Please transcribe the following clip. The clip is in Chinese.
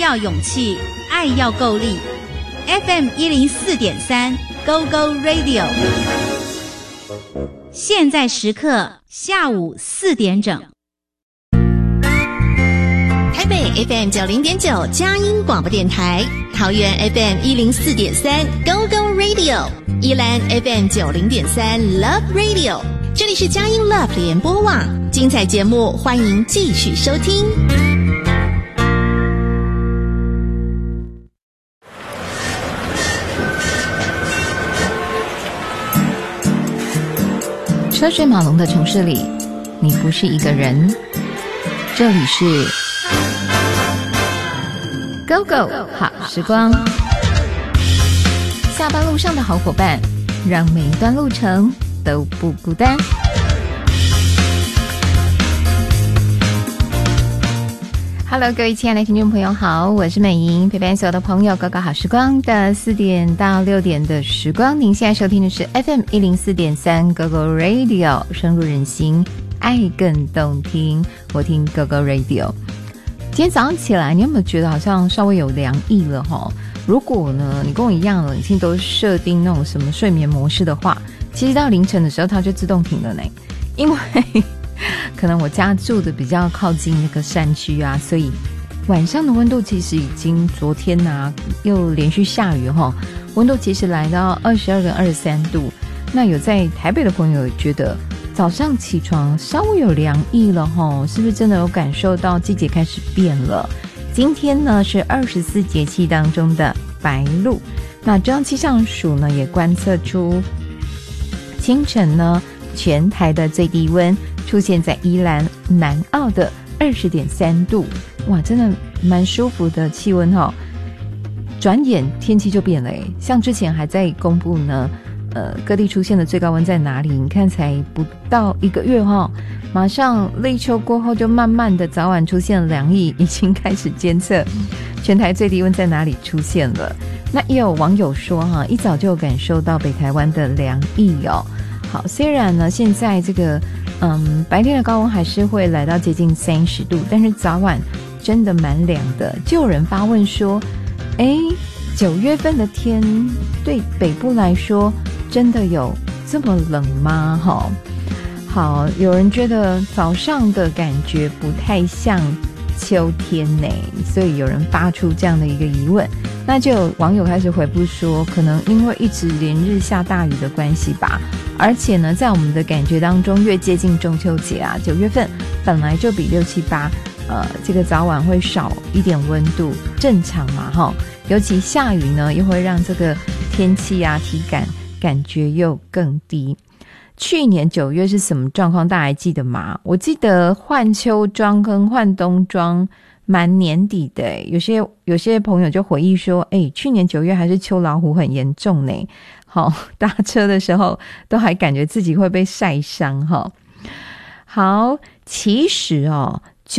要勇气，爱要够力。FM 104.3 Go Go Radio， 现在时刻下午4点整。 台北 FM 90.9佳音广播电台，桃园 FM 104.3 Go Go Radio， 宜兰 FM 90.3 Love Radio。这里是佳音 Love 联播网，精彩节目欢迎继续收听。 车水马龙的城市里，你不是一个人。这里是 Go Go 好时光，下班路上的好伙伴，让每一段路程都不孤单。Hello， 各位亲爱的听众朋友好，我是美莹，陪伴所有的朋友 Go Go 好时光的4点到6点的时光。您现在收听的是 FM 104.3 Go Go Radio， 深入人心，爱更动听。我听 Go Go Radio。今天早上起来，你有没有觉得好像稍微有凉意了齁？如果呢，你跟我一样冷气都设定那种什么睡眠模式的话，其实到凌晨的时候它就自动停了呢。因为可能我家住的比较靠近那个山区啊，所以晚上的温度其实已经昨天啊又连续下雨齁，温度其实来到22跟23度。那有在台北的朋友觉得早上起床稍微有凉意了齁，是不是真的有感受到季节开始变了？今天呢是24节气当中的白露，那中央气象署呢也观测出清晨呢全台的最低温出现在宜兰南澳的20.3度，哇，真的蛮舒服的气温齁。转眼天气就变了像之前还在公布呢各地出现的最高温在哪里？你看才不到1个月齁，马上立秋过后就慢慢的早晚出现了凉意，已经开始监测全台最低温在哪里出现了。那也有网友说一早就有感受到北台湾的凉意哦。好，虽然呢现在这个白天的高温还是会来到接近30度，但是早晚真的蛮凉的。就有人发问说9月份的天对北部来说真的有这么冷吗？好，有人觉得早上的感觉不太像秋天呢，所以有人发出这样的一个疑问。那就有网友开始回复说，可能因为一直连日下大雨的关系吧，而且呢在我们的感觉当中，越接近中秋节啊，9月份本来就比6、7、8这个早晚会少一点温度，正常嘛尤其下雨呢又会让这个天气啊体感觉又更低。去年9月是什么状况大家还记得吗？我记得换秋装跟换冬装蛮年底的有些朋友就回忆说去年9月还是秋老虎很严重呢，搭车的时候都还感觉自己会被晒伤好，其实